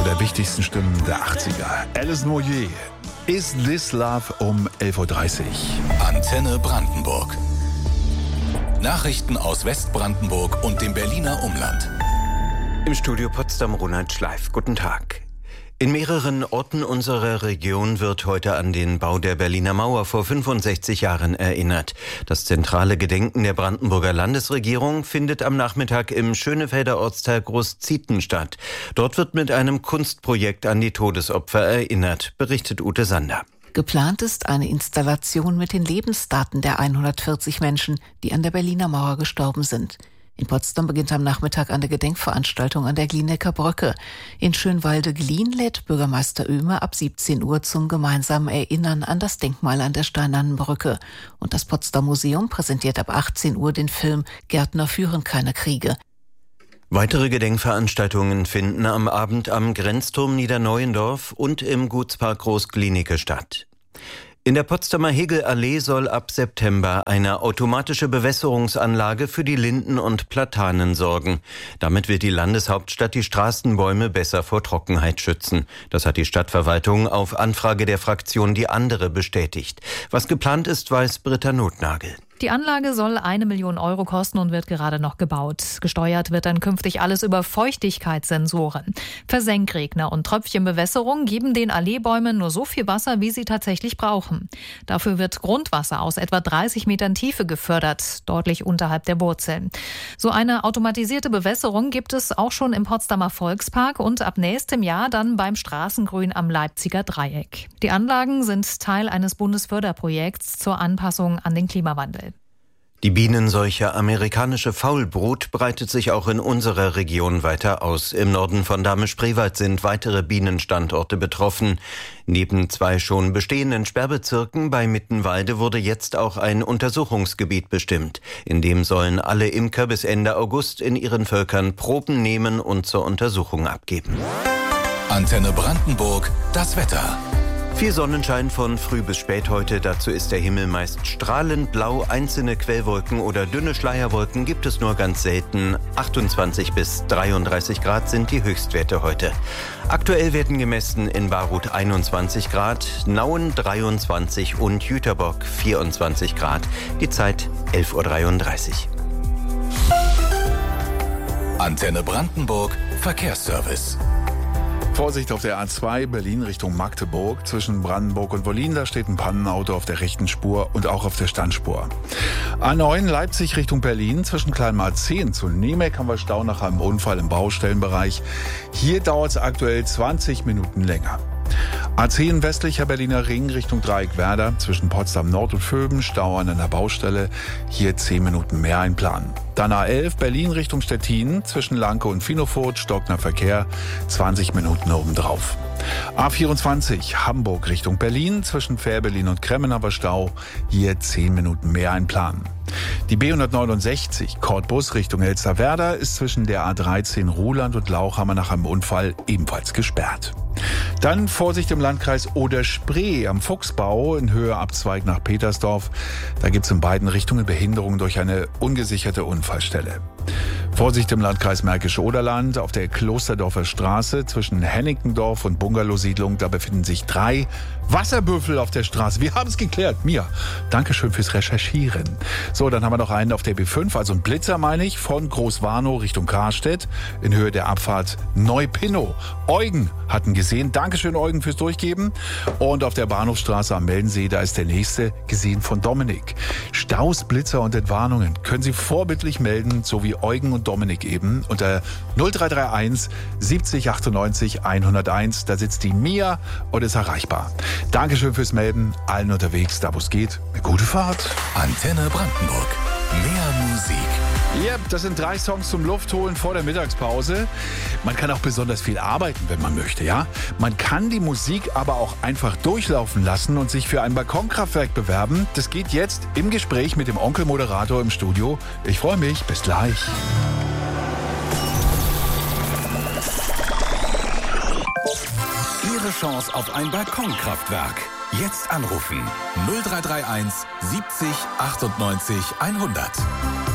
der wichtigsten Stimmen der 80er. Alice Moyer, Is This Love um 11.30 Uhr. Antenne Brandenburg. Nachrichten aus Westbrandenburg und dem Berliner Umland. Im Studio Potsdam Ronald Schleif. Guten Tag. In mehreren Orten unserer Region wird heute an den Bau der Berliner Mauer vor 65 Jahren erinnert. Das zentrale Gedenken der Brandenburger Landesregierung findet am Nachmittag im Schönefelder Ortsteil Großzieten statt. Dort wird mit einem Kunstprojekt an die Todesopfer erinnert, berichtet Ute Sander. Geplant ist eine Installation mit den Lebensdaten der 140 Menschen, die an der Berliner Mauer gestorben sind. In Potsdam beginnt am Nachmittag eine Gedenkveranstaltung an der Glienecker Brücke. In Schönwalde-Glien lädt Bürgermeister Oehme ab 17 Uhr zum gemeinsamen Erinnern an das Denkmal an der Steinernen Brücke. Und das Potsdam Museum präsentiert ab 18 Uhr den Film »Gärtner führen keine Kriege«. Weitere Gedenkveranstaltungen finden am Abend am Grenzturm Niederneuendorf und im Gutspark Groß-Glienicke statt. In der Potsdamer Hegelallee soll ab September eine automatische Bewässerungsanlage für die Linden und Platanen sorgen. Damit wird die Landeshauptstadt die Straßenbäume besser vor Trockenheit schützen. Das hat die Stadtverwaltung auf Anfrage der Fraktion Die Andere bestätigt. Was geplant ist, weiß Britta Nothnagel. Die Anlage soll 1 Million Euro kosten und wird gerade noch gebaut. Gesteuert wird dann künftig alles über Feuchtigkeitssensoren. Versenkregner und Tröpfchenbewässerung geben den Alleebäumen nur so viel Wasser, wie sie tatsächlich brauchen. Dafür wird Grundwasser aus etwa 30 Metern Tiefe gefördert, deutlich unterhalb der Wurzeln. So eine automatisierte Bewässerung gibt es auch schon im Potsdamer Volkspark und ab nächstem Jahr dann beim Straßengrün am Leipziger Dreieck. Die Anlagen sind Teil eines Bundesförderprojekts zur Anpassung an den Klimawandel. Die Bienenseuche amerikanische Faulbrut breitet sich auch in unserer Region weiter aus. Im Norden von Dahme-Spreewald sind weitere Bienenstandorte betroffen. Neben 2 schon bestehenden Sperrbezirken bei Mittenwalde wurde jetzt auch ein Untersuchungsgebiet bestimmt. In dem sollen alle Imker bis Ende August in ihren Völkern Proben nehmen und zur Untersuchung abgeben. Antenne Brandenburg, das Wetter. Viel Sonnenschein von früh bis spät heute. Dazu ist der Himmel meist strahlend blau. Einzelne Quellwolken oder dünne Schleierwolken gibt es nur ganz selten. 28 bis 33 Grad sind die Höchstwerte heute. Aktuell werden gemessen in Baruth 21 Grad, Nauen 23 und Jüterbock 24 Grad. Die Zeit 11.33 Uhr. Antenne Brandenburg, Verkehrsservice. Vorsicht auf der A2 Berlin Richtung Magdeburg. Zwischen Brandenburg und Wollin, da steht ein Pannenauto auf der rechten Spur und auch auf der Standspur. A9 Leipzig Richtung Berlin. Zwischen Kleinmar-10 zu Niemek haben wir Stau nach einem Unfall im Baustellenbereich. Hier dauert es aktuell 20 Minuten länger. A10 westlicher Berliner Ring Richtung Dreieck Werder. Zwischen Potsdam Nord und Vöben Stau an einer Baustelle. Hier 10 Minuten mehr einplanen. Dann A11 Berlin Richtung Stettin. Zwischen Lanke und Finofurt stockender Verkehr. 20 Minuten obendrauf. A24 Hamburg Richtung Berlin. Zwischen Fährberlin und Kremmen Stau. Hier 10 Minuten mehr einplanen. Die B169 Cottbus Richtung Elsterwerda ist zwischen der A13 Ruhland und Lauchhammer nach einem Unfall ebenfalls gesperrt. Dann Vorsicht im Landkreis Oder-Spree am Fuchsbau in Höhe Abzweig nach Petersdorf. Da gibt es in beiden Richtungen Behinderungen durch eine ungesicherte Unfallstelle. Vorsicht im Landkreis Märkisch-Oderland auf der Klosterdorfer Straße zwischen Hennickendorf und Bungalowsiedlung. Da befinden sich 3 Wasserbüffel auf der Straße. Wir haben es geklärt. Mia, Dankeschön fürs Recherchieren. So, dann haben wir noch einen auf der B5, also ein Blitzer meine ich, von Großwarnow Richtung Karstedt in Höhe der Abfahrt Neupinnow. Eugen hatten gesehen. Dankeschön, Eugen, fürs Durchgeben. Und auf der Bahnhofstraße am Meldensee, da ist der nächste gesehen von Dominik. Staus, Blitzer und Entwarnungen können Sie vorbildlich melden, so wie Eugen und Dominik eben, unter 0331 70 98 101. Da sitzt die Mia und ist erreichbar. Dankeschön fürs Melden. Allen unterwegs, da wo es geht. Eine gute Fahrt. Antenne Brandenburg. Mehr Musik. Ja, das sind 3 Songs zum Luftholen vor der Mittagspause. Man kann auch besonders viel arbeiten, wenn man möchte, ja? Man kann die Musik aber auch einfach durchlaufen lassen und sich für ein Balkonkraftwerk bewerben. Das geht jetzt im Gespräch mit dem Onkel-Moderator im Studio. Ich freue mich. Bis gleich. Ihre Chance auf ein Balkonkraftwerk. Jetzt anrufen. 0331 70 98 100.